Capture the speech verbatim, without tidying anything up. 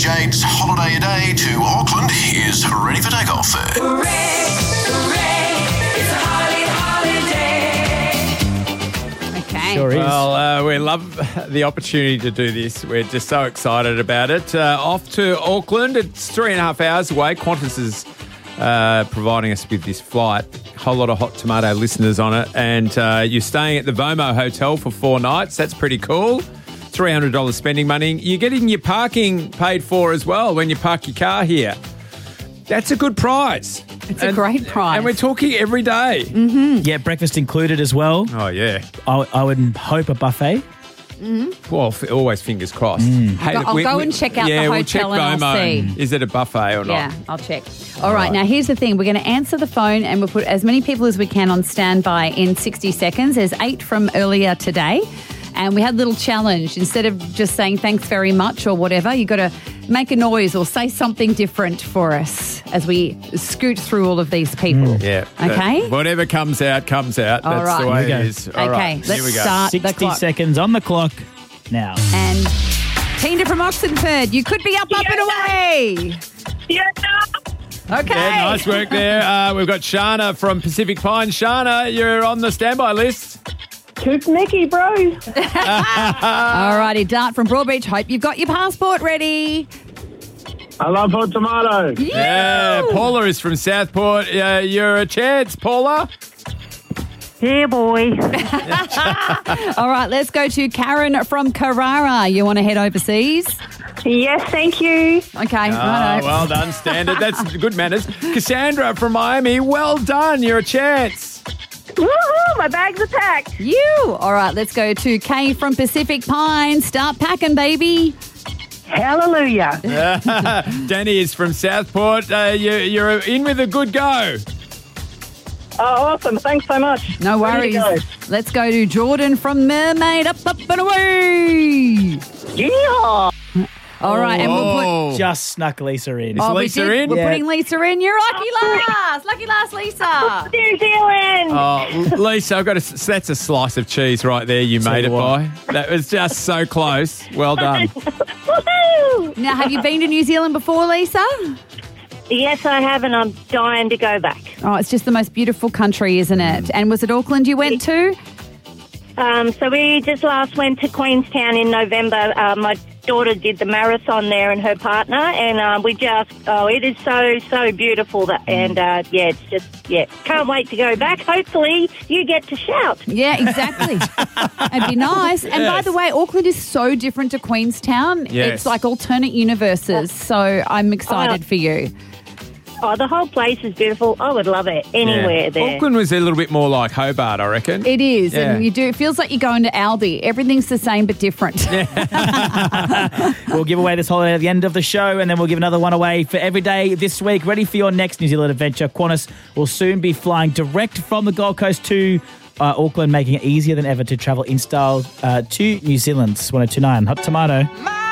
Jade's holiday a day to Auckland is ready for takeoff. Hooray, hooray, it's a Harley holiday. Okay. Sure is. Well, uh, we love the opportunity to do this. We're just so excited about it. Uh, off to Auckland. It's three and a half hours away. Qantas is uh, providing us with this flight. A whole lot of Hot Tomato listeners on it. And uh, you're staying at the Vomo Hotel for four nights. That's pretty cool. three hundred dollars spending money. You're getting your parking paid for as well when you park your car here. That's a good prize. It's a great prize. And we're talking every day. Yeah, breakfast included as well. Oh, yeah. I, I would hope a buffet. Well, f- always fingers crossed. Hey, I'll go- I'll go and check out the yeah, we'll check hotel and I'll Vomo. see. Is it a buffet or not? Yeah, I'll check. All right, now here's the thing. We're going to answer the phone and we'll put as many people as we can on standby in sixty seconds. There's eight from earlier today. And we had a little challenge. Instead of just saying thanks very much or whatever, you've got to make a noise or say something different for us as we scoot through all of these people. Yeah. Okay? Uh, whatever comes out, comes out. All That's right. the way Here we it go. is. All Okay, right, let's here we go. start. the sixty clock. seconds on the clock now. And Tina from Oxenford, you could be up, up and away. Okay. Yeah, nice work there. Uh, we've got Shana from Pacific Pine. Shana, you're on the standby list. Took Mickey, bro. All righty, Dart from Broadbeach. Hope you've got your passport ready. I love Hot Tomato. Yeah, Paula is from Southport. Uh, you're a chance, Paula. Yeah, boy. All right, let's go to Karen from Carrara. You want to head overseas? Yes, thank you. Okay. Oh, righto. well done, standard. That's good manners. Cassandra from Miami. Well done. You're a chance. Woohoo, my bags are packed. You. All right, let's go to Kay from Pacific Pine. Start packing, baby. Hallelujah. Danny is from Southport. Uh, you, you're in with a good go. Oh, awesome. Thanks so much. No Ready worries. to go. Let's go to Jordan from Mermaid. Up, up, and away. Yeah. All right, and we'll put... Oh. Just snuck Lisa in. Oh, we Lisa did. in? We're Yeah. putting Lisa in. You're lucky last. Lucky last, Lisa. New Zealand. Oh, Lisa, I've got a, that's a slice of cheese right there you So made it do I. by. That was just so close. Well done. Woohoo. Now, have you been to New Zealand before, Lisa? Yes, I have, and I'm dying to go back. Oh, it's just the most beautiful country, isn't it? And was it Auckland you went to? Um, so we just last went to Queenstown in November. Uh, my daughter did the marathon there and her partner, and uh, we just, oh, it is so, so beautiful. That, and, uh, yeah, it's just, yeah, can't wait to go back. Hopefully you get to shout. Yeah, exactly. It'd be nice. And by Yes. the way, Auckland is so different to Queenstown. Yes. It's like alternate universes. So I'm excited Oh. for you. Oh, the whole place is beautiful. I would love it anywhere Yeah. there. Auckland was a little bit more like Hobart, I reckon. It is. Yeah. And you do. It feels like you're going to Aldi. Everything's the same but different. We'll give away this holiday at the end of the show, and then we'll give another one away for every day this week. Ready for your next New Zealand adventure. Qantas will soon be flying direct from the Gold Coast to uh, Auckland, making it easier than ever to travel in style uh, to New Zealand. one oh two point nine Hot Tomato.